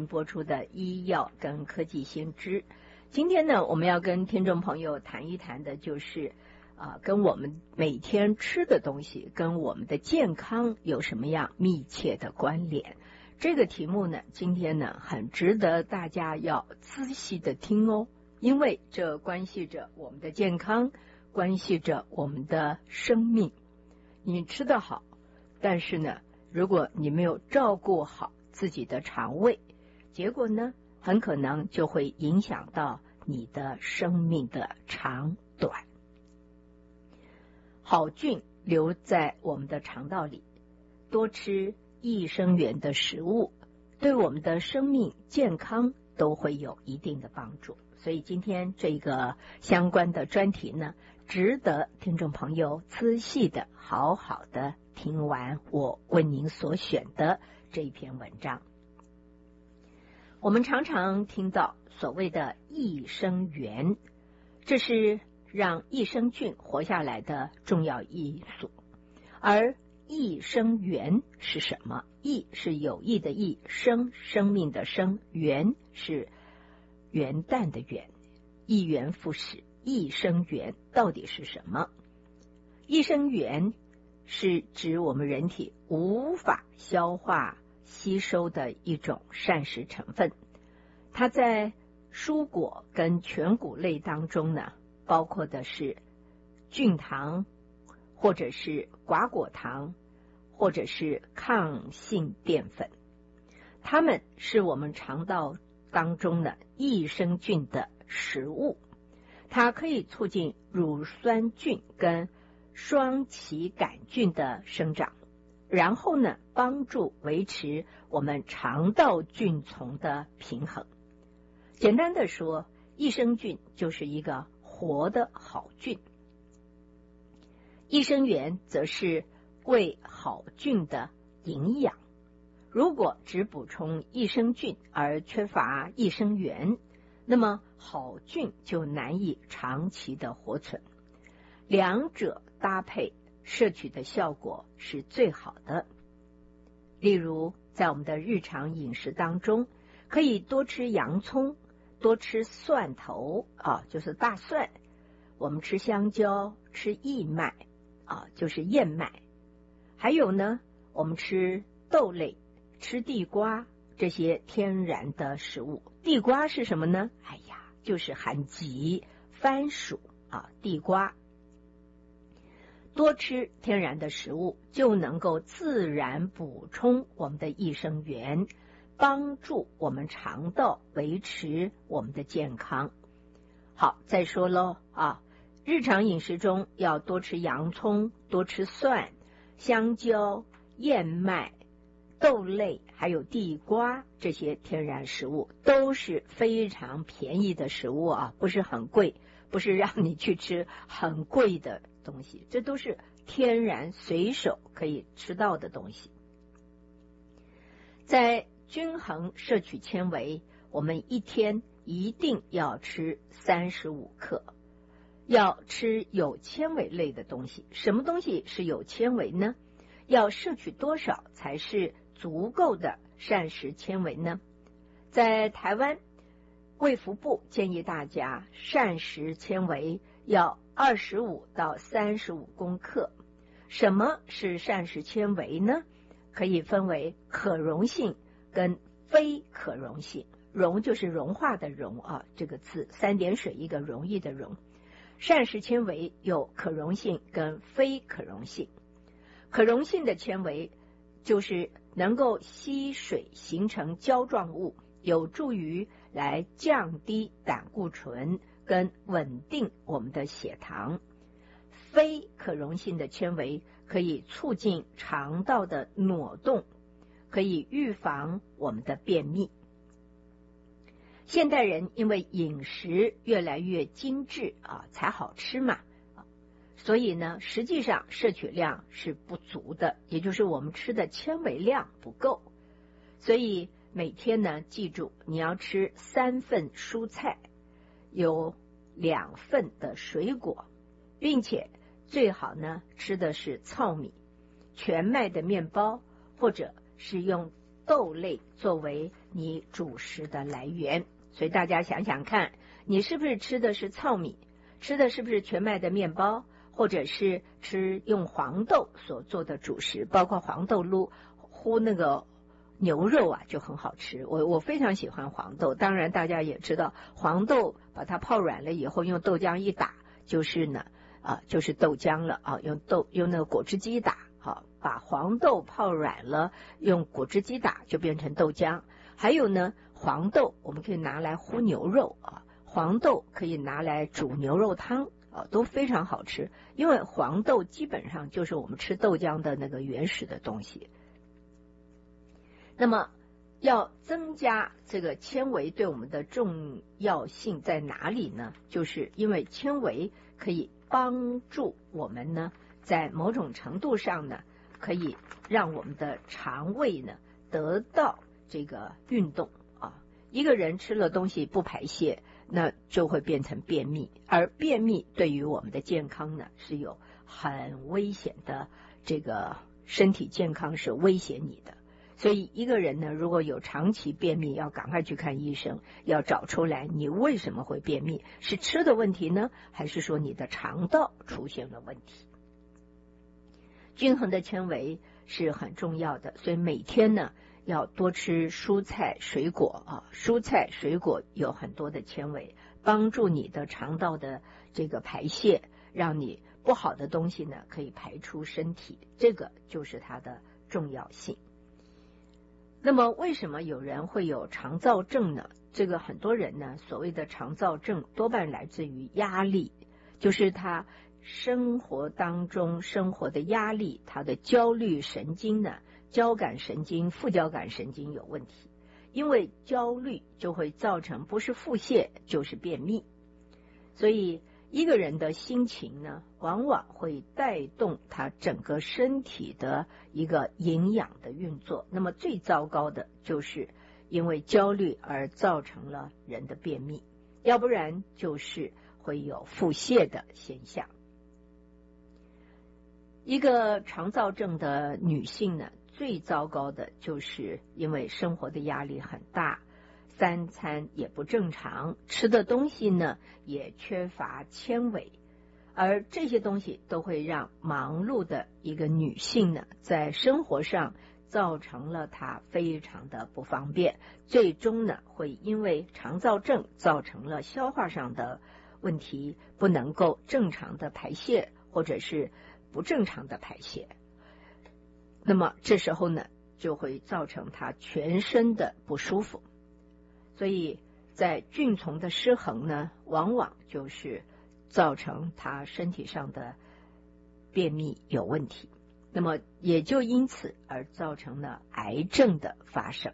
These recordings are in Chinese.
播出的医药跟科技新知。今天呢，我们要跟听众朋友谈一谈的就是跟我们每天吃的东西跟我们的健康有什么样密切的关联。这个题目呢，今天呢很值得大家要仔细的听哦，因为这关系着我们的健康，关系着我们的生命。你吃得好，但是呢，如果你没有照顾好自己的肠胃，结果呢，很可能就会影响到你的生命的长短。好菌留在我们的肠道里，多吃益生元的食物，对我们的生命健康都会有一定的帮助。所以今天这个相关的专题呢，值得听众朋友仔细的好好的听完我为您所选的这一篇文章。我们常常听到所谓的益生元，这是让益生菌活下来的重要因素。而益生元是什么？益是有益的益，生命的生，元是元旦的元，益元复始。益生元到底是什么？益生元是指我们人体无法消化吸收的一种膳食成分，它在蔬果跟全谷类当中呢，包括的是菌糖，或者是寡果糖，或者是抗性淀粉，它们是我们肠道当中的益生菌的食物，它可以促进乳酸菌跟双歧杆菌的生长，然后呢，帮助维持我们肠道菌丛的平衡。简单的说，益生菌就是一个活的好菌，益生元则是为好菌的营养。如果只补充益生菌而缺乏益生元，那么好菌就难以长期的活存。两者搭配摄取的效果是最好的。例如在我们的日常饮食当中，可以多吃洋葱，多吃蒜头就是大蒜，我们吃香蕉，吃薏麦就是燕麦，还有呢，我们吃豆类，吃地瓜，这些天然的食物。地瓜是什么呢？就是含麂、番薯地瓜。多吃天然的食物，就能够自然补充我们的益生元，帮助我们肠道维持我们的健康。好，再说咯日常饮食中要多吃洋葱，多吃蒜、香蕉、燕麦、豆类，还有地瓜，这些天然食物都是非常便宜的食物不是很贵，不是让你去吃很贵的东西，这都是天然随手可以吃到的东西。在均衡摄取纤维，我们一天一定要吃35克，要吃有纤维类的东西。什么东西是有纤维呢？要摄取多少才是足够的膳食纤维呢？在台湾，卫福部建议大家膳食纤维要25到35公克。什么是膳食纤维呢？可以分为可溶性跟非可溶性。溶就是融化的溶这个字3点水一个容易的容。膳食纤维有可溶性跟非可溶性。可溶性的纤维就是能够吸水形成胶状物，有助于来降低胆固醇跟稳定我们的血糖。非可溶性的纤维可以促进肠道的挪动，可以预防我们的便秘。现代人因为饮食越来越精致才好吃嘛，所以呢，实际上摄取量是不足的，也就是我们吃的纤维量不够。所以每天呢，记住你要吃3份蔬菜，有2份的水果，并且最好呢吃的是糙米、全麦的面包，或者是用豆类作为你主食的来源。所以大家想想看，你是不是吃的是糙米，吃的是不是全麦的面包，或者是吃用黄豆所做的主食，包括黄豆烀那个牛肉啊，就很好吃。我非常喜欢黄豆。当然大家也知道，黄豆把它泡软了以后，用豆浆一打，就是就是豆浆了啊。用那个果汁机打，把黄豆泡软了，用果汁机打就变成豆浆。还有呢，黄豆我们可以拿来烀牛肉啊，黄豆可以拿来煮牛肉汤啊，都非常好吃。因为黄豆基本上就是我们吃豆浆的那个原始的东西。那么要增加这个纤维对我们的重要性在哪里呢？就是因为纤维可以帮助我们呢，在某种程度上呢，可以让我们的肠胃呢得到这个运动啊。一个人吃了东西不排泄，那就会变成便秘，而便秘对于我们的健康呢是有很危险的，这个身体健康是威胁你的。所以一个人呢，如果有长期便秘，要赶快去看医生，要找出来你为什么会便秘，是吃的问题呢，还是说你的肠道出现了问题？均衡的纤维是很重要的，所以每天呢要多吃蔬菜水果啊，蔬菜水果有很多的纤维，帮助你的肠道的这个排泄，让你不好的东西呢可以排出身体，这个就是它的重要性。那么为什么有人会有肠燥症呢？这个很多人呢，所谓的肠燥症多半来自于压力，就是他生活当中生活的压力，他的焦虑神经呢，交感神经、副交感神经有问题。因为焦虑就会造成不是腹泻就是便秘，所以一个人的心情呢，往往会带动他整个身体的一个营养的运作。那么最糟糕的就是因为焦虑而造成了人的便秘，要不然就是会有腹泻的现象。一个肠燥症的女性呢，最糟糕的就是因为生活的压力很大，三餐也不正常，吃的东西呢也缺乏纤维，而这些东西都会让忙碌的一个女性呢，在生活上造成了她非常的不方便，最终呢会因为肠燥症造成了消化上的问题，不能够正常的排泄，或者是不正常的排泄。那么这时候呢就会造成她全身的不舒服。所以在菌丛的失衡呢，往往就是造成他身体上的便秘有问题，那么也就因此而造成了癌症的发生。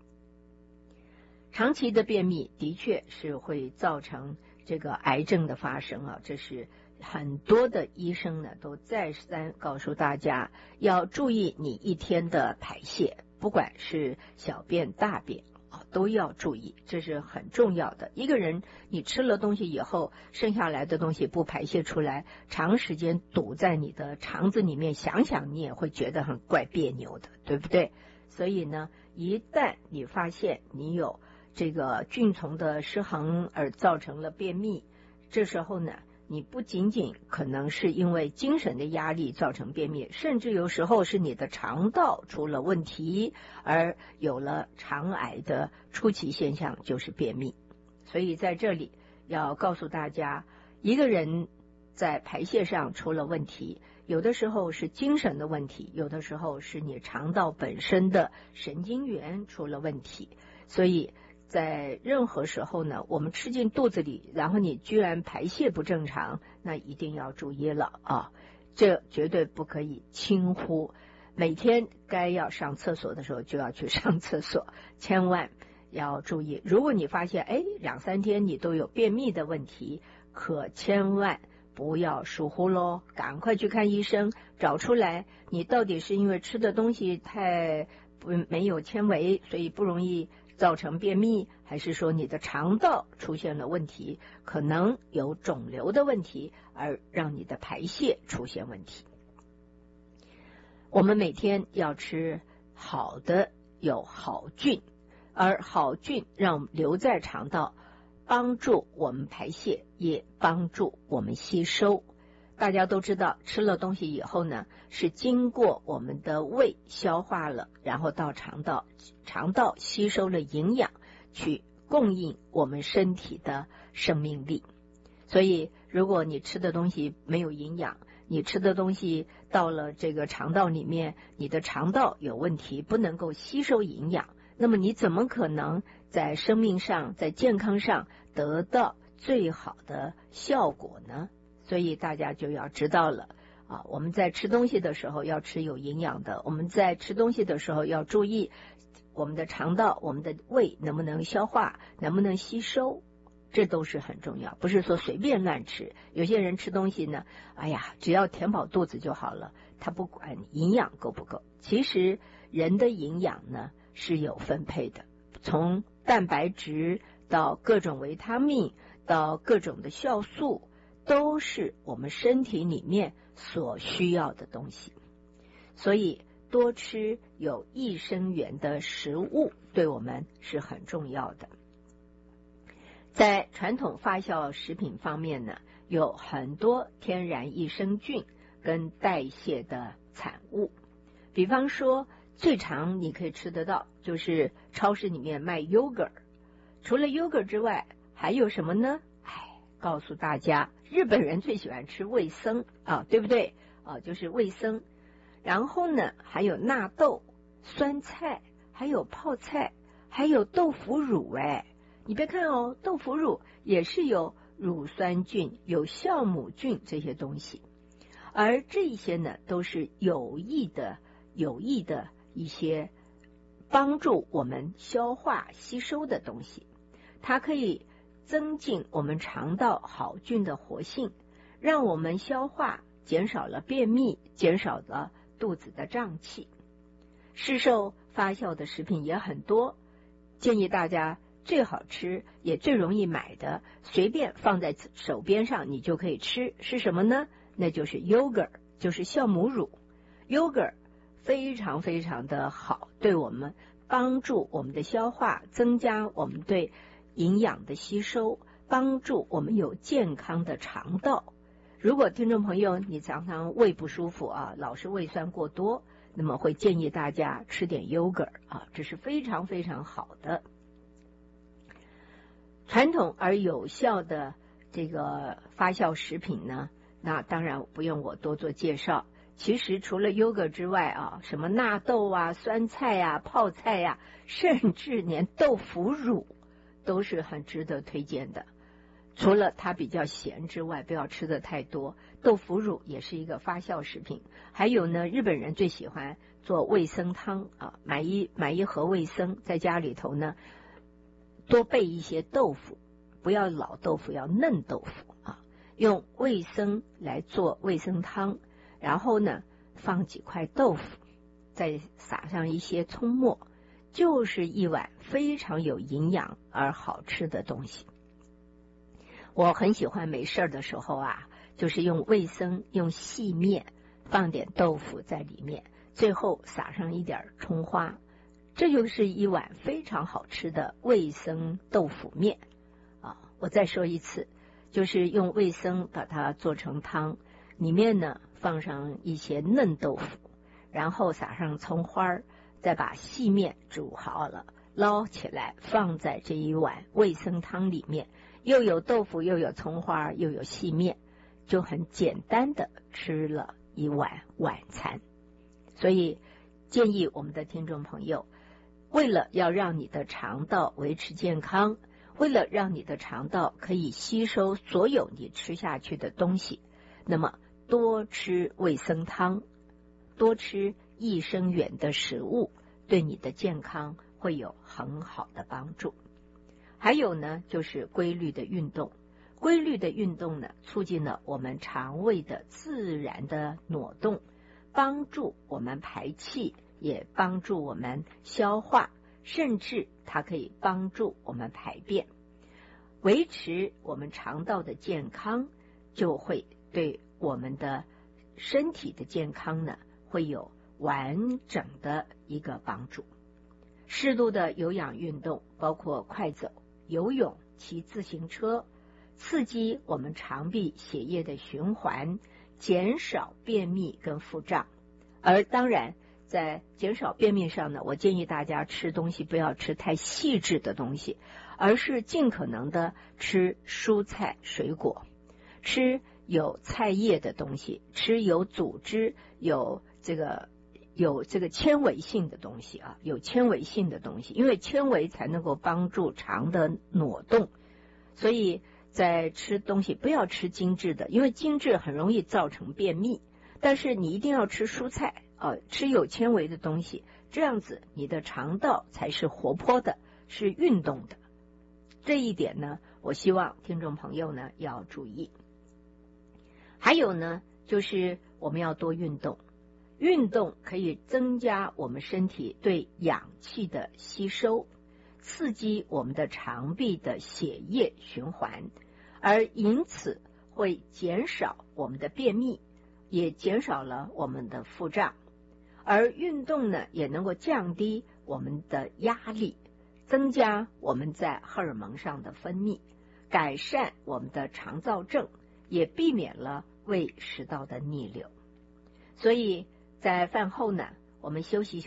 长期的便秘的确是会造成这个癌症的发生啊，这是很多的医生呢都再三告诉大家要注意你一天的排泄，不管是小便大便都要注意，这是很重要的。一个人你吃了东西以后，剩下来的东西不排泄出来，长时间堵在你的肠子里面，想想你也会觉得很怪别扭的，对不对？所以呢，一旦你发现你有这个菌丛的失衡而造成了便秘，这时候呢，你不仅仅可能是因为精神的压力造成便秘，甚至有时候是你的肠道出了问题，而有了肠癌的初期现象，就是便秘。所以在这里要告诉大家，一个人在排泄上出了问题，有的时候是精神的问题，有的时候是你肠道本身的神经元出了问题。所以在任何时候呢，我们吃进肚子里，然后你居然排泄不正常，那一定要注意了啊！这绝对不可以轻忽，每天该要上厕所的时候就要去上厕所，千万要注意。如果你发现2-3天你都有便秘的问题，可千万不要疏忽咯，赶快去看医生，找出来你到底是因为吃的东西太没有纤维，所以不容易造成便秘，还是说你的肠道出现了问题，可能有肿瘤的问题，而让你的排泄出现问题。我们每天要吃好的有好菌，而好菌让我们留在肠道，帮助我们排泄，也帮助我们吸收。大家都知道，吃了东西以后呢，是经过我们的胃消化了，然后到肠道，肠道吸收了营养，去供应我们身体的生命力。所以如果你吃的东西没有营养，你吃的东西到了这个肠道里面，你的肠道有问题，不能够吸收营养，那么你怎么可能在生命上，在健康上得到最好的效果呢？所以大家就要知道了啊，我们在吃东西的时候要吃有营养的，我们在吃东西的时候要注意我们的肠道，我们的胃能不能消化，能不能吸收，这都是很重要，不是说随便乱吃。有些人吃东西呢，哎呀，只要填饱肚子就好了，他不管营养够不够。其实人的营养呢是有分配的，从蛋白质到各种维他命到各种的酵素，都是我们身体里面所需要的东西。所以多吃有益生元的食物对我们是很重要的。在传统发酵食品方面呢，有很多天然益生菌跟代谢的产物。比方说最常你可以吃得到就是超市里面卖 yogurt， 除了 yogurt 之外还有什么呢？告诉大家，日本人最喜欢吃味噌啊，对不对啊？就是味噌。然后呢，还有纳豆、酸菜，还有泡菜，还有豆腐乳。你别看哦，豆腐乳也是有乳酸菌、有酵母菌这些东西，而这些呢都是有益的一些帮助我们消化吸收的东西。它可以增进我们肠道好菌的活性，让我们消化，减少了便秘，减少了肚子的胀气。市售发酵的食品也很多，建议大家最好吃也最容易买的，随便放在手边上你就可以吃，是什么呢？那就是 yogurt， 就是酵母乳。 yogurt 非常非常的好，对我们帮助我们的消化，增加我们对营养的吸收，帮助我们有健康的肠道。如果听众朋友你常常胃不舒服啊，老是胃酸过多，那么会建议大家吃点 yogurt 啊，这是非常非常好的。传统而有效的这个发酵食品呢，那当然不用我多做介绍。其实除了 yogurt 之外啊，什么纳豆啊、酸菜啊、泡菜啊，甚至连豆腐乳都是很值得推荐的。除了它比较咸之外，不要吃的太多。豆腐乳也是一个发酵食品。还有呢，日本人最喜欢做味噌汤啊，买一盒味噌，在家里头呢多备一些豆腐，不要老豆腐，要嫩豆腐啊，用味噌来做味噌汤，然后呢放几块豆腐，再撒上一些葱末，就是一碗非常有营养而好吃的东西。我很喜欢没事的时候啊，就是用味噌，用细面，放点豆腐在里面，最后撒上一点葱花，这就是一碗非常好吃的味噌豆腐面啊！我再说一次，就是用味噌把它做成汤，里面呢放上一些嫩豆腐，然后撒上葱花，再把细面煮好了，捞起来放在这一碗味噌汤里面，又有豆腐，又有葱花，又有细面，就很简单的吃了一碗晚餐。所以建议我们的听众朋友，为了要让你的肠道维持健康，为了让你的肠道可以吸收所有你吃下去的东西，那么多吃味噌汤，多吃益生元的食物，对你的健康会有很好的帮助。还有呢，就是规律的运动。规律的运动呢，促进了我们肠胃的自然的挪动，帮助我们排气，也帮助我们消化，甚至它可以帮助我们排便。维持我们肠道的健康，就会对我们的身体的健康呢，会有完整的一个帮助。 适度的有氧运动，包括快走、游泳、骑自行车，刺激我们肠壁血液的循环，减少便秘跟腹胀。而当然在减少便秘上呢，我建议大家吃东西不要吃太细致的东西，而是尽可能的吃蔬菜水果，吃有菜叶的东西，吃有组织有这个纤维性的东西啊，有纤维性的东西，因为纤维才能够帮助肠的挪动。所以在吃东西不要吃精致的，因为精致很容易造成便秘，但是你一定要吃蔬菜吃有纤维的东西，这样子你的肠道才是活泼的，是运动的。这一点呢，我希望听众朋友呢要注意。还有呢，就是我们要多运动，运动可以增加我们身体对氧气的吸收，刺激我们的肠壁的血液循环，而因此会减少我们的便秘，也减少了我们的腹胀。而运动呢，也能够降低我们的压力，增加我们在荷尔蒙上的分泌，改善我们的肠燥症，也避免了胃食道的逆流。所以在饭后呢，我们休息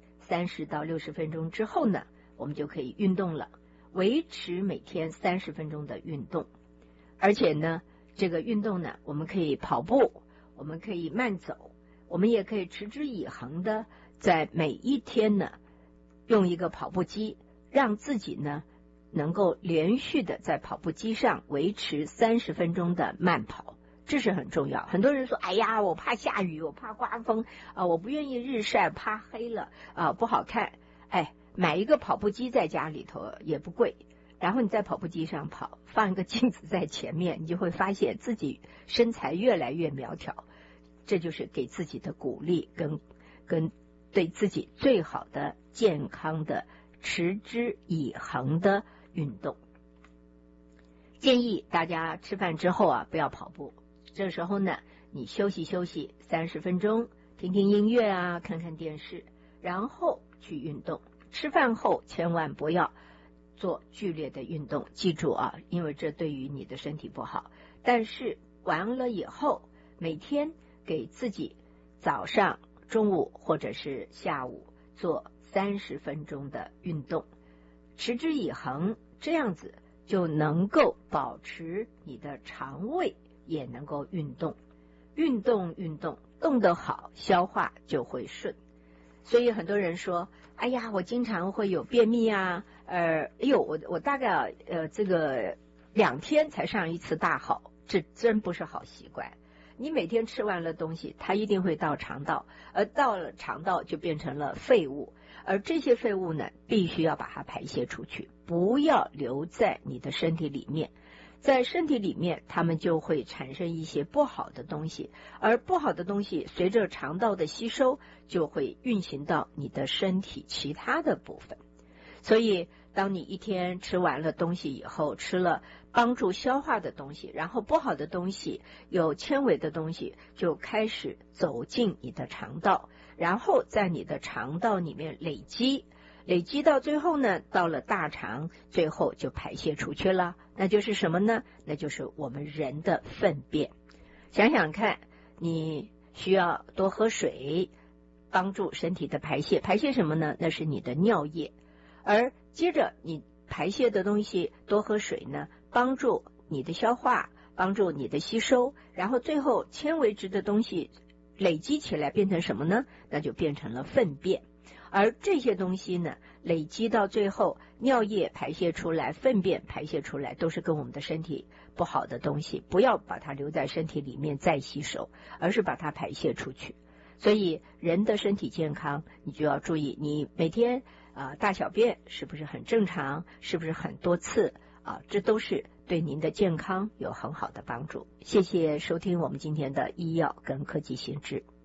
30到60分钟之后呢，我们就可以运动了，维持每天30分钟的运动。而且呢，这个运动呢，我们可以跑步，我们可以慢走，我们也可以持之以恒的在每一天呢，用一个跑步机，让自己呢能够连续的在跑步机上维持30分钟的慢跑，这是很重要。很多人说，哎呀，我怕下雨，我怕刮风我不愿意日晒，怕黑了不好看。买一个跑步机在家里头也不贵，然后你在跑步机上跑，放一个镜子在前面，你就会发现自己身材越来越苗条。这就是给自己的鼓励跟对自己最好的健康的持之以恒的运动。建议大家吃饭之后不要跑步，这时候呢，你休息30分钟，听听音乐看看电视，然后去运动。吃饭后千万不要做剧烈的运动，记住因为这对于你的身体不好。但是完了以后，每天给自己早上、中午或者是下午做30分钟的运动，持之以恒，这样子就能够保持你的肠胃也能够运动。运动动得好，消化就会顺。所以很多人说，哎呀，我经常会有便秘我大概这个2天才上一次大号，这真不是好习惯。你每天吃完了东西，它一定会到肠道，而到了肠道就变成了废物，而这些废物呢，必须要把它排泄出去，不要留在你的身体里面。在身体里面，它们就会产生一些不好的东西，而不好的东西随着肠道的吸收，就会运行到你的身体其他的部分。所以当你一天吃完了东西以后，吃了帮助消化的东西，然后不好的东西，有纤维的东西就开始走进你的肠道，然后在你的肠道里面累积到最后呢，到了大肠，最后就排泄出去了。那就是什么呢？那就是我们人的粪便。想想看，你需要多喝水，帮助身体的排泄。排泄什么呢？那是你的尿液。而接着你排泄的东西，多喝水呢，帮助你的消化，帮助你的吸收，然后最后纤维质的东西累积起来变成什么呢？那就变成了粪便。而这些东西呢，累积到最后，尿液排泄出来，粪便排泄出来，都是跟我们的身体不好的东西，不要把它留在身体里面再吸收，而是把它排泄出去。所以人的身体健康，你就要注意，你每天大小便是不是很正常，是不是很多次这都是对您的健康有很好的帮助。谢谢收听我们今天的医药跟科技新知。